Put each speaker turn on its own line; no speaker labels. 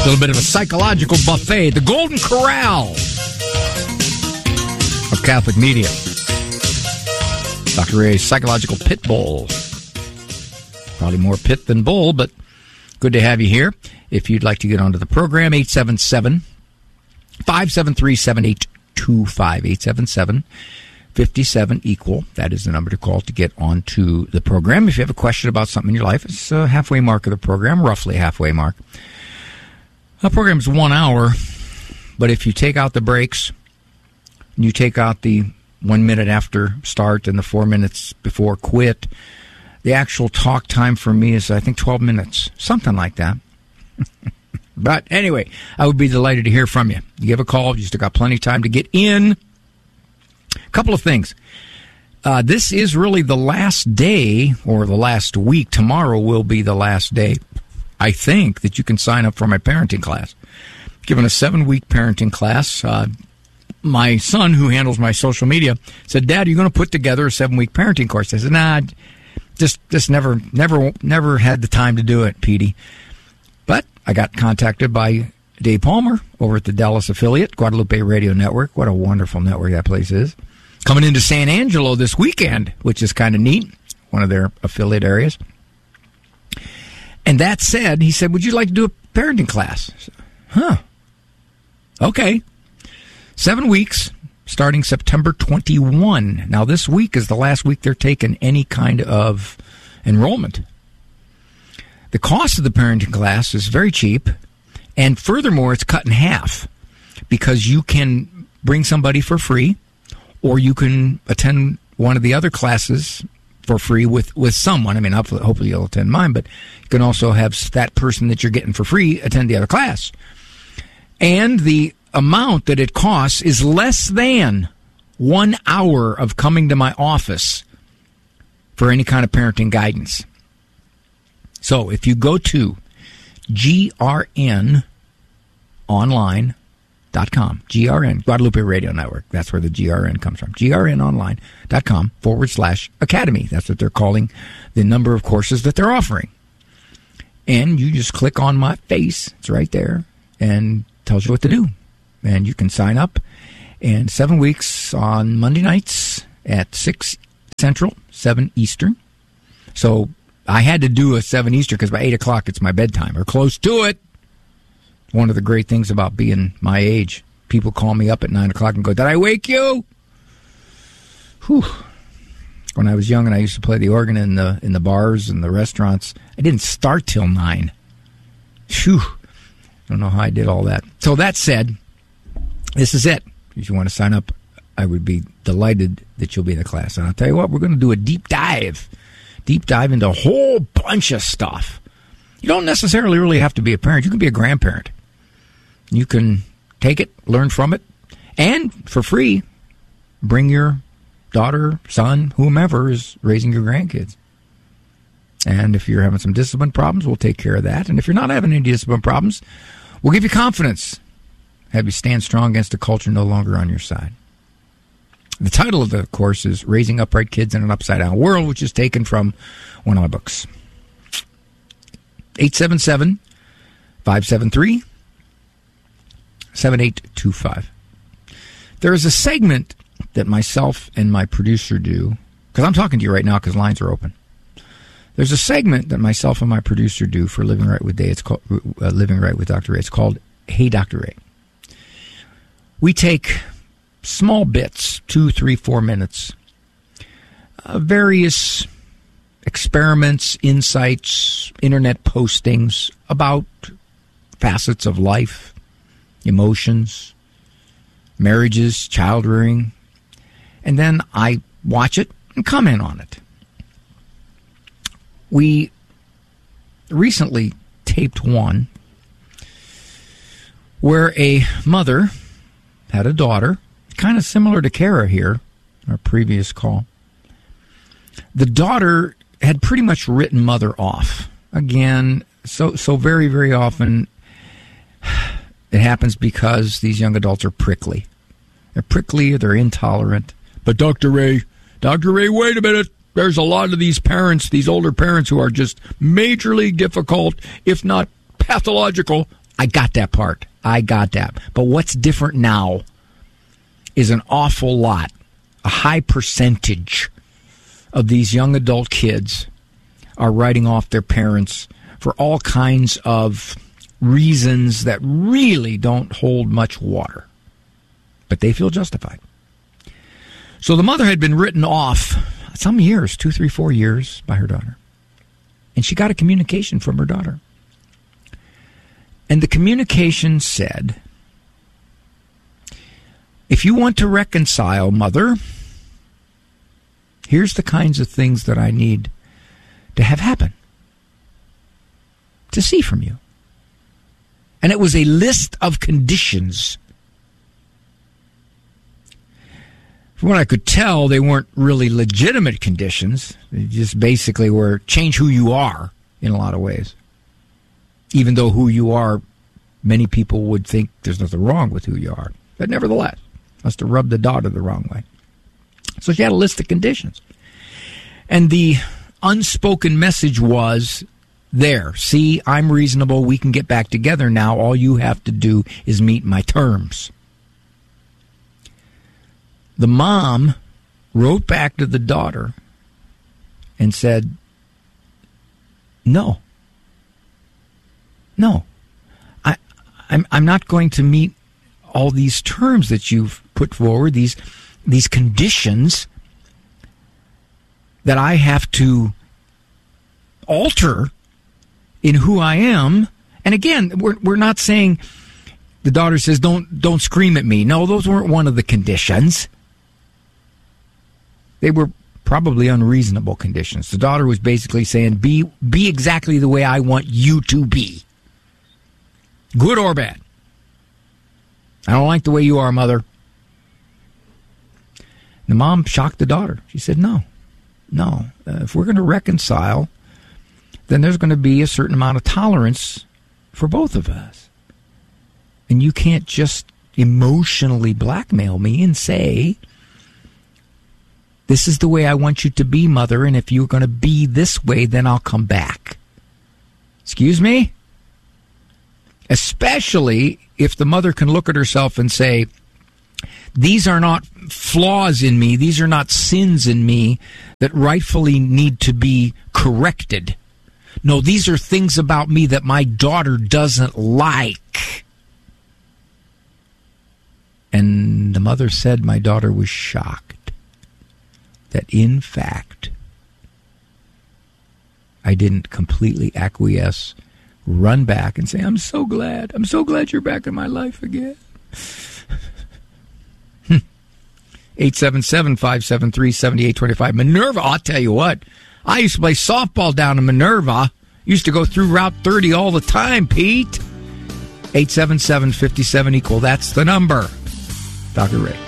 A little bit of a psychological buffet, the Golden Corral of Catholic media. Dr. Ray's psychological pit bull. Probably more pit than bull, but good to have you here. If you'd like to get onto the program, 877-573-7825. 877-57-EQUAL. That is the number to call to get onto the program. If you have a question about something in your life, it's a halfway mark of the program, roughly halfway mark. The program is 1 hour, but if you take out the breaks, you take out the 1 minute after start and the 4 minutes before quit, the actual talk time for me is, I think, 12 minutes, something like that. But anyway, I would be delighted to hear from you. You give a call. You still got plenty of time to get in. A couple of things. This is really the last day, or the last week. Tomorrow will be the last day, I think, that you can sign up for my parenting class. Given a 7-week parenting class, my son, who handles my social media, said, "Dad, are you going to put together a 7-week parenting course?" I said, "Nah, just never had the time to do it, Petey." But I got contacted by Dave Palmer over at the Dallas affiliate, Guadalupe Radio Network. What a wonderful network that place is. Coming into San Angelo this weekend, which is kind of neat, one of their affiliate areas. And that said, he said, "Would you like to do a parenting class?" I said, "Huh. Okay. 7 weeks, starting September 21. Now, this week is the last week they're taking any kind of enrollment. The cost of the parenting class is very cheap, and furthermore, it's cut in half because you can bring somebody for free, or you can attend one of the other classes for free with someone. I mean, hopefully you'll attend mine, but you can also have that person that you're getting for free attend the other class. And the amount that it costs is less than 1 hour of coming to my office for any kind of parenting guidance. So if you go to grnonline.com, GRN, Guadalupe Radio Network, that's where the GRN comes from, grnonline.com/academy. That's what they're calling the number of courses that they're offering. And you just click on my face, it's right there, and tells you what to do. And you can sign up. And 7 weeks on Monday nights at 6 Central, 7 Eastern. So I had to do a 7 Eastern because by 8 o'clock it's my bedtime, or close to it. One of the great things about being my age, people call me up at 9 o'clock and go, "Did I wake you?" Whew. When I was young and I used to play the organ in the bars and the restaurants, I didn't start till 9. Phew. I don't know how I did all that. So that said, this is it. If you want to sign up, I would be delighted that you'll be in the class. And I'll tell you what, we're going to do a deep dive into a whole bunch of stuff. You don't necessarily really have to be a parent. You can be a grandparent. You can take it, learn from it, and for free, bring your daughter, son, whomever is raising your grandkids. And if you're having some discipline problems, we'll take care of that. And if you're not having any discipline problems, we'll give you confidence. Have you stand strong against a culture no longer on your side. The title of the course is Raising Upright Kids in an Upside-Down World, which is taken from one of my books. 877-573-7825. There is a segment that myself and my producer do, because I'm talking to you right now because lines are open. There's a segment that myself and my producer do for Living Right with Day. It's called Living Right with Dr. Ray. It's called Hey, Dr. Ray. We take small bits, 2, 3, 4 minutes, various experiments, insights, internet postings about facets of life, emotions, marriages, child rearing, and then I watch it and comment on it. We recently taped one where a mother had a daughter, kind of similar to Kara here, our previous call. The daughter had pretty much written mother off. Again, so very, very often it happens because these young adults are prickly. They're prickly, they're intolerant. But Dr. Ray, wait a minute. There's a lot of these parents, these older parents, who are just majorly difficult, if not pathological. I got that part. I got that. But what's different now is an awful lot, a high percentage of these young adult kids are writing off their parents for all kinds of reasons that really don't hold much water. But they feel justified. So the mother had been written off some years, 2, 3, 4 years by her daughter. And she got a communication from her daughter. And the communication said, if you want to reconcile, mother, here's the kinds of things that I need to have happen, to see from you. And it was a list of conditions. From what I could tell, they weren't really legitimate conditions. They just basically were change who you are in a lot of ways. Even though who you are, many people would think there's nothing wrong with who you are. But nevertheless, must have rubbed the daughter the wrong way. So she had a list of conditions. And the unspoken message was, there, see, I'm reasonable, we can get back together now, all you have to do is meet my terms. The mom wrote back to the daughter and said, no, I'm not going to meet all these terms that you've put forward, these conditions that I have to alter in who I am. And again, we're not saying, the daughter says, don't scream at me. No, those weren't one of the conditions. They were probably unreasonable conditions. The daughter was basically saying, be exactly the way I want you to be. Good or bad. I don't like the way you are, mother. The mom shocked the daughter. She said, no. If we're going to reconcile, then there's going to be a certain amount of tolerance for both of us. And you can't just emotionally blackmail me and say, this is the way I want you to be, mother, and if you're going to be this way, then I'll come back. Excuse me? Especially if the mother can look at herself and say, these are not flaws in me, these are not sins in me that rightfully need to be corrected. No, these are things about me that my daughter doesn't like. And the mother said my daughter was shocked that, in fact, I didn't completely acquiesce, run back and say, I'm so glad you're back in my life again. 877-573-7825. Minerva, I'll tell you what, I used to play softball down in Minerva. Used to go through Route 30 all the time, Pete. 877-57-EQUAL. That's the number. Dr. Ray.